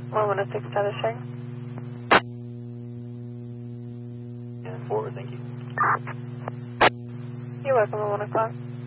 116 status check. And forward, thank you. You're welcome at 1 o'clock.